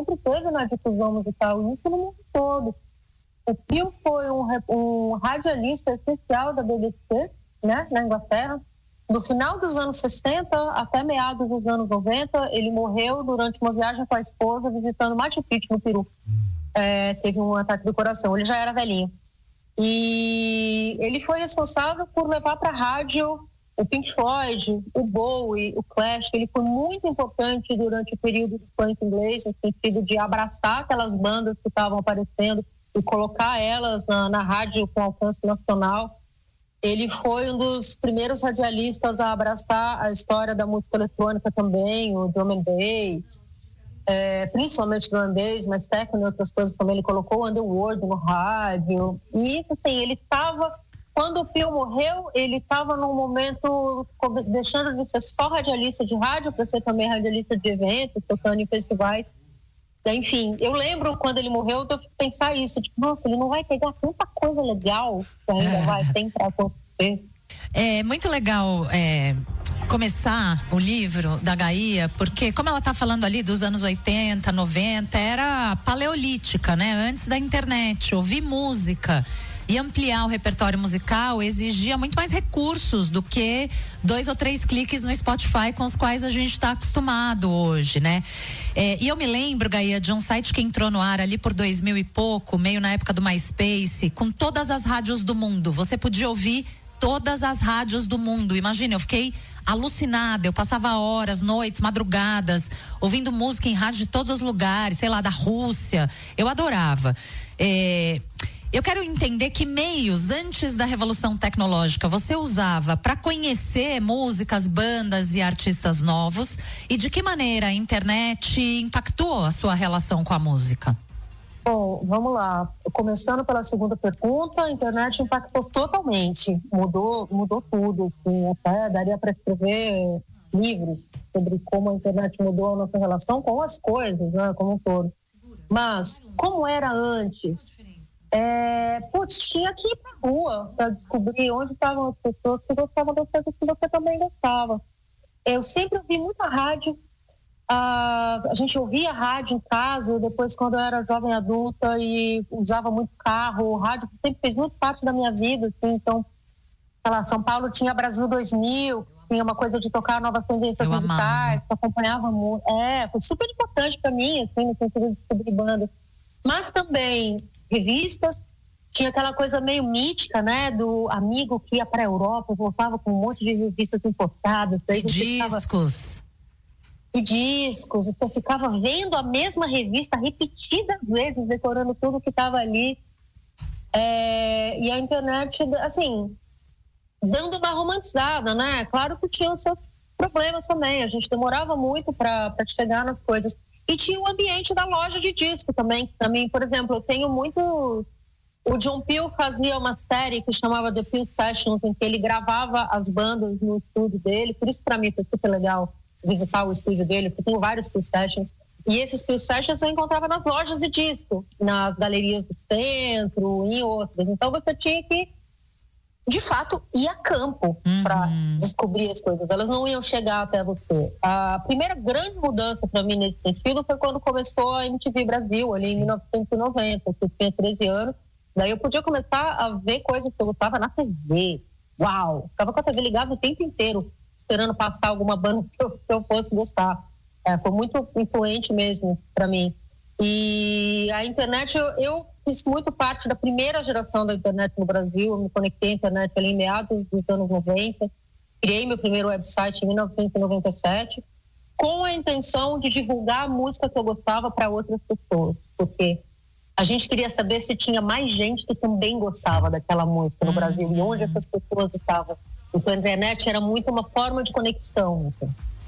sempre teve na difusão musical, e isso no mundo todo. O Pio foi um radialista essencial da BBC, né, na Inglaterra. Do final dos anos 60 até meados dos anos 90, ele morreu durante uma viagem com a esposa visitando Machu Picchu, no Peru. Teve um ataque do coração, ele já era velhinho. E ele foi responsável por levar para a rádio o Pink Floyd, o Bowie, o Clash. Ele foi muito importante durante o período do funk inglês, no sentido de abraçar aquelas bandas que estavam aparecendo e colocar elas na rádio com alcance nacional. Ele foi um dos primeiros radialistas a abraçar a história da música eletrônica também, o drum and bass, principalmente drum and bass, mas techno e outras coisas também. Ele colocou o Underworld no rádio. E, assim, ele estava... Quando o Pio morreu, ele estava num momento deixando de ser só radialista de rádio para ser também radialista de eventos, tocando em festivais. Enfim, eu lembro quando ele morreu, eu pensar isso, tipo, nossa, ele não vai pegar tanta coisa legal que ainda vai ter para acontecer. É muito legal começar o livro da Gaia, porque como ela está falando ali dos anos 80, 90, era paleolítica, né? Antes da internet, ouvir música e ampliar o repertório musical exigia muito mais recursos do que 2 ou 3 cliques no Spotify com os quais a gente está acostumado hoje, né? E eu me lembro, Gaia, de um site que entrou no ar ali por 2000 e pouco, meio na época do MySpace, com todas as rádios do mundo. Você podia ouvir todas as rádios do mundo. Imagina, eu fiquei alucinada, eu passava horas, noites, madrugadas, ouvindo música em rádio de todos os lugares, sei lá, da Rússia. Eu adorava. Eu quero entender que meios antes da revolução tecnológica você usava para conhecer músicas, bandas e artistas novos, e de que maneira a internet impactou a sua relação com a música? Bom, vamos lá. Começando pela segunda pergunta, a internet impactou totalmente, mudou tudo, assim, até daria para escrever livros sobre como a internet mudou a nossa relação com as coisas, né, como um todo. Mas, como era antes? Tinha que ir pra rua para descobrir onde estavam as pessoas que gostavam das coisas que você também gostava. Eu sempre ouvi muita rádio. A gente ouvia rádio em casa, depois quando eu era jovem adulta e usava muito carro, o rádio sempre fez muito parte da minha vida, assim. Então, sei lá, São Paulo tinha Brasil 2000, tinha uma coisa de tocar novas tendências musicais, que acompanhava muito. Foi super importante para mim, assim, no sentido de descobrir bandas. Mas também revistas, tinha aquela coisa meio mítica, né, do amigo que ia para a Europa, voltava com um monte de revistas importadas. E discos. Você ficava vendo a mesma revista repetidas vezes, decorando tudo que estava ali. E a internet, assim, dando uma romantizada, né? Claro que tinha os seus problemas também, a gente demorava muito para chegar nas coisas. E tinha o ambiente da loja de disco também, que também, por exemplo, eu tenho muitos... O John Peel fazia uma série que chamava The Peel Sessions, em que ele gravava as bandas no estúdio dele, por isso para mim foi super legal visitar o estúdio dele, porque tem vários Peel Sessions, e esses Peel Sessions eu encontrava nas lojas de disco, nas galerias do centro, em outras. Então você tinha que, de fato, ir a campo para descobrir as coisas. Elas não iam chegar até você. A primeira grande mudança para mim nesse sentido foi quando começou a MTV Brasil, ali em 1990, que eu tinha 13 anos. Daí eu podia começar a ver coisas que eu gostava na TV. Uau! Ficava com a TV ligada o tempo inteiro, esperando passar alguma banda que eu fosse gostar. Foi muito influente mesmo para mim. E a internet, eu fiz muito parte da primeira geração da internet no Brasil. Eu me conectei à internet ali em meados dos anos 90. Criei meu primeiro website em 1997, com a intenção de divulgar a música que eu gostava para outras pessoas. Porque a gente queria saber se tinha mais gente que também gostava daquela música no Brasil e onde essas pessoas estavam. Então a internet era muito uma forma de conexão, assim.